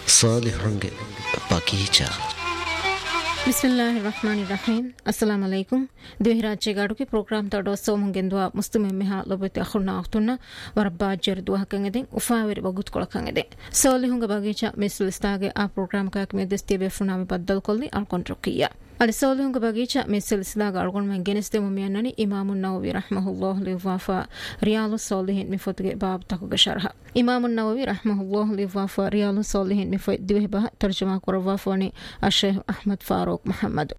ಸಾಲಿಹ್ರಂಗೆ ಬಗೀಚಾ. ಬಿಸ್ಮಿಲ್ಲಾಹಿರ್ರಹ್ಮಾನಿರ್ರಹೀಂ. ಅಸ್ಸಲಾಮು ಅಲೈಕುಂ. ದ್ವಿರಾಜ್ಯಗಾಡುಗೆ ಪ್ರೋಗ್ರಾಮ್ ತಡೋ ಸೋಮುಂಗೆಂದುವ ಮುಸ್ತುಮೆಮ್ಮೆಹ ಲೊಬತೆ ಅಖುನ್ನ ಅಖ್ತುನ್ನ ವರಬ್ಬಾ ಜರ್ದುವ ಹಕ್ಕಂಗೆದೆ ಉಫಾವಿರಿ ಬಗುತ್ ಕೊಳಕಂಗೆದೆ ಸಾಲಿಹುಂಗ ಬಗೀಚಾ ಮಿಸ್ಲಿಸ್ತಾಗೆ ಆ ಪ್ರೋಗ್ರಾಮ್ ಕಾಕ್ ಮೆದಸ್ತಿ ಬೆಫುನಾಮಿ ಬದ್ದಲ್ ಕೊಲ್ಲಿ ಅಲ್ಕೊಂಟ್ರೊಕ್ಕಿಯಾ ಅಲಿ ಸಾಲಿಹುಂಗ ಬಗೀಚಾ ಮಿಸ್ಲಿಸ್ತಾಗ ಅಲ್ಗೊಂಡ್ ಮೆ ಗೆನೆಸ್ತೆ ಮುಮಿಯನ್ನನಿ ಇಮಾಮುನ್ ನವವಿ ರಹ್ಮಹುಲ್ಲಾಹ್ ಲಿವಾಫಾ ರಿಯಾಲು ಸಾಲಿಹಿನ್ ಮಿಫುತ್ಗೆ ಬಾಬ್ ತಕುಗ ಶರಹ ಇಮಾಮುನ್ ನವವಿ ರಹ್ಮಹುಲ್ಲಾಹ್ ಲಿವಾಫಾ ರಿಯಾಲು ಸಾಲಿಹಿನ್ ಮಿಫುತ್ ದಿವೆಬಹ ತರ್ಜಮಾ ಕುರವಾಫಾನಿ ಅಶೇಖ್ ಅಹ್ಮದ್ ಫಾರೂಕ್ محمد.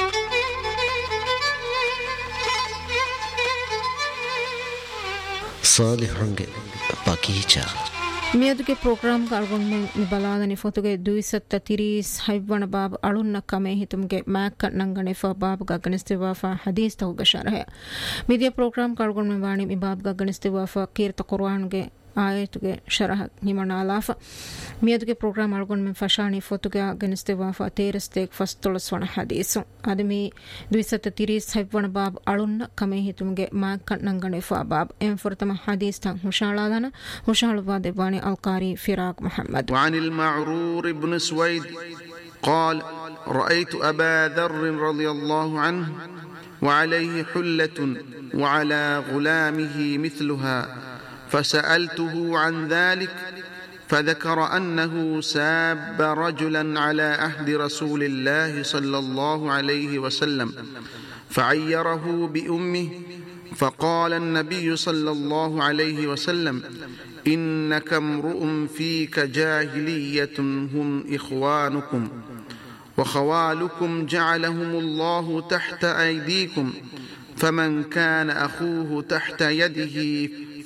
ಸಾಲಿಹ್ರಂಗೆ ಬಗೀಚಾ මියදුගේ ප්‍රෝග්‍රෑම් කාල්ගොන්න බලාගනි ෆොතුගේ දුයිසත්ත තිරීස් හයිවණ බාබ අලුන්න කමේ හිතුම්ගේ මෑක්ක නංගනෙෆා බාබ ගගනස්තිවාෆා හදීස් තහුග ශරහය මිදිය ප්‍රෝග්‍රෑම් කාල්ගොන්න වානි මි බාබ ගගනස්තිවාෆා කීර්ත කුර්ආන්ගේ ಆಯತುಗೆ ಶರಹ ನಿಮನಾಲಾಫ ಮಿಯದುಗೆ ಪ್ರೋಗ್ರಾಮ್ ಅಳ್ಗೊಂಡ್ ಮೆ ಫಶಾನಿ ಫೊತುಗೆ ಗನಿಸ್ತೆವಾಫಾ ತೇರಸ್ತೆಕ್ ಫಸ್ತೊಳಸ್ವಣ ಹದೀಸು ಅದಮಿ ದ್ವಿಸತ ತಿರೀಸ್ ಹೈವಣ ಬಾಬ್ ಅಳುನ್ನ ಕಮೆ ಹಿತುಮ್ಗೆ ಮಾಕ್ ನಂಗಣೆಫಾ ಬಾಬ್ ಎಂ ಫುರ್ತಮ ಹದೀಸ್ ತಂ ಹುಶಾಳಾದನ ಹುಶಾಳುವಾದೆ ವಾಣಿ ಅಲ್ಕಾರಿ ಫಿರಾಕ್ ಮೊಹಮ್ಮದ್ وعن المعرور بن سويد قال رأيت أبا ذر رضي الله عنه وعليه حلة وعلى غلامه مثلها فسألته عن ذلك فذكر أنه ساب رجلا على عهد رسول الله صلى الله عليه وسلم فعيره بأمه فقال النبي صلى الله عليه وسلم إنك امرؤ فيك جاهلية هم إخوانكم وخوالكم جعلهم الله تحت أيديكم فمن كان أخوه تحت يده